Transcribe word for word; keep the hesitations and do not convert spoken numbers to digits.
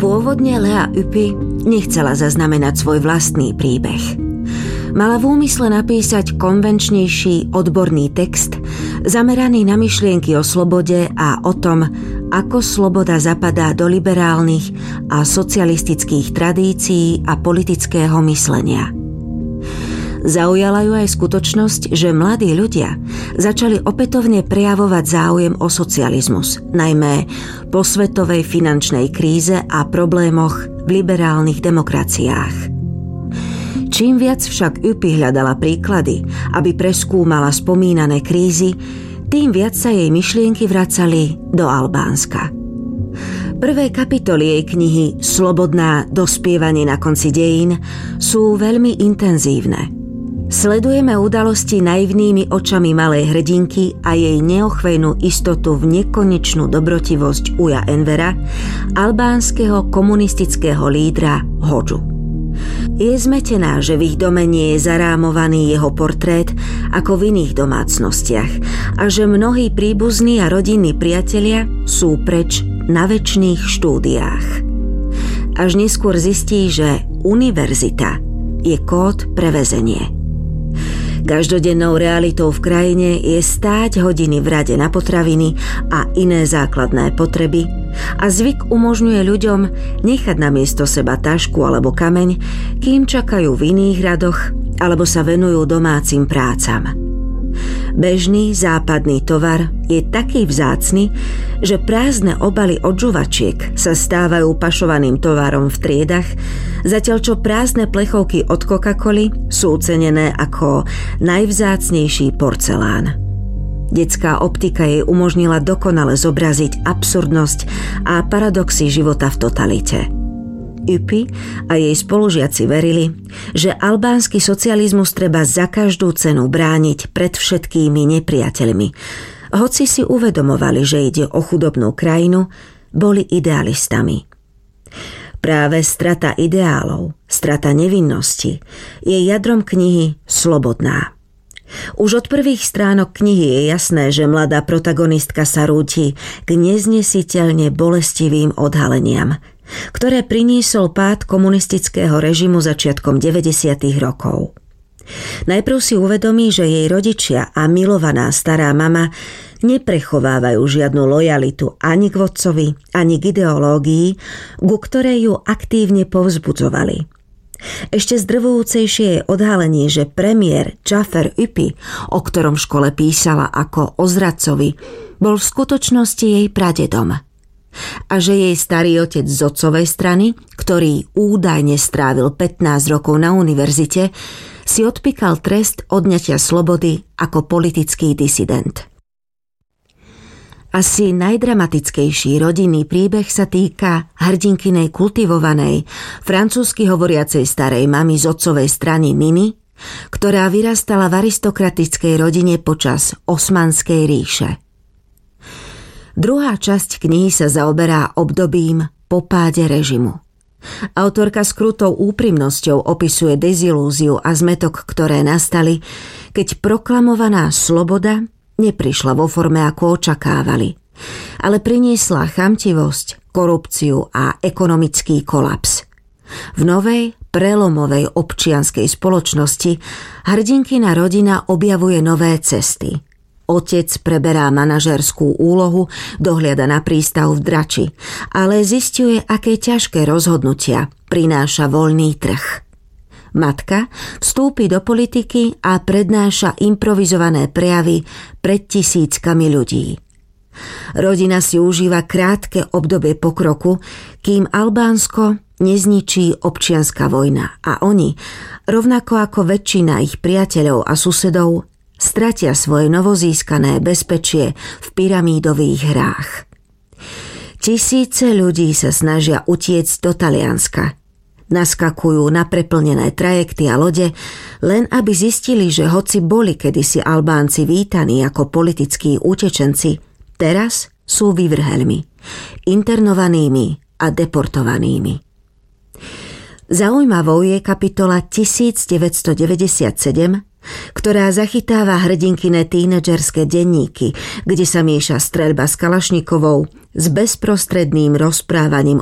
Pôvodne Lea Ypi nechcela zaznamenať svoj vlastný príbeh. Mala v úmysle napísať konvenčnejší odborný text zameraný na myšlienky o slobode a o tom, ako sloboda zapadá do liberálnych a socialistických tradícií a politického myslenia. Zaujala ju aj skutočnosť, že mladí ľudia začali opätovne prejavovať záujem o socializmus, najmä po svetovej finančnej kríze a problémoch v liberálnych demokraciách. Čím viac však Ypi hľadala príklady, aby preskúmala spomínané krízy, tým viac sa jej myšlienky vracali do Albánska. Prvé kapitoly jej knihy Slobodná dospievanie na konci dejín sú veľmi intenzívne. Sledujeme udalosti naivnými očami malej hrdinky a jej neochvejnú istotu v nekonečnú dobrotivosť Uja Envera, albánskeho komunistického lídra Hodžu. Je zmetená, že v ich dome nie je zarámovaný jeho portrét ako v iných domácnostiach a že mnohí príbuzní a rodinní priatelia sú preč na večných štúdiách. Až neskôr zistí, že univerzita je kód pre väzenie. Každodennou realitou v krajine je stáť hodiny v rade na potraviny a iné základné potreby a zvyk umožňuje ľuďom nechať namiesto seba tašku alebo kameň, kým čakajú v iných radoch alebo sa venujú domácim prácam. Bežný západný tovar je taký vzácny, že prázdne obaly od žuvačiek sa stávajú pašovaným tovarom v triedach, zatiaľ čo prázdne plechovky od Coca-Coly sú cenené ako najvzácnejší porcelán. Detská optika jej umožnila dokonale zobraziť absurdnosť a paradoxy života v totalite. Ypi a jej spolužiaci verili, že albánsky socializmus treba za každú cenu brániť pred všetkými nepriateľmi. Hoci si uvedomovali, že ide o chudobnú krajinu, boli idealistami. Práve strata ideálov, strata nevinnosti je jadrom knihy Slobodná. Už od prvých stránok knihy je jasné, že mladá protagonistka sa rúti k neznesiteľne bolestivým odhaleniam, ktoré priniesol pád komunistického režimu začiatkom deväťdesiatych rokov. Najprv si uvedomí, že jej rodičia a milovaná stará mama neprechovávajú žiadnu lojalitu ani k vodcovi, ani k ideológii, ku ktorej ju aktívne povzbudzovali. Ešte zdrvujúcejšie je odhalenie, že premiér Džafer Ypi, o ktorom v škole písala ako o zradcovi, bol v skutočnosti jej pradedom. A že jej starý otec z otcovej strany, ktorý údajne strávil pätnásť rokov na univerzite, si odpíkal trest odňatia slobody ako politický disident. Asi najdramatickejší rodinný príbeh sa týka hrdinkynej kultivovanej, francúzsky hovoriacej starej mamy z otcovej strany Niny, ktorá vyrastala v aristokratickej rodine počas Osmanskej ríše. Druhá časť knihy sa zaoberá obdobím po páde režimu. Autorka s krutou úprimnosťou opisuje dezilúziu a zmätok, ktoré nastali, keď proklamovaná sloboda neprišla vo forme, ako očakávali, ale priniesla chamtivosť, korupciu a ekonomický kolaps. V novej, prelomovej občianskej spoločnosti hrdinkina rodina objavuje nové cesty. Otec preberá manažerskú úlohu, dohliada na prístav v Drači, ale zisťuje, aké ťažké rozhodnutia prináša voľný trh. Matka vstúpi do politiky a prednáša improvizované prejavy pred tisíckami ľudí. Rodina si užíva krátke obdobie pokroku, kým Albánsko nezničí občianska vojna a oni, rovnako ako väčšina ich priateľov a susedov, stratia svoje novozískané bezpečie v pyramídových hrách. Tisíce ľudí sa snažia utiecť do Talianska. Naskakujú na preplnené trajekty a lode, len aby zistili, že hoci boli kedysi Albánci vítaní ako politickí utečenci, teraz sú vyvrheľmi, internovanými a deportovanými. Zaujímavou je kapitola tisícdeväťstodeväťdesiatsedem, ktorá zachytáva hrdinkine tínedžerské denníky, kde sa mieša streľba s kalašnikovou s bezprostredným rozprávaním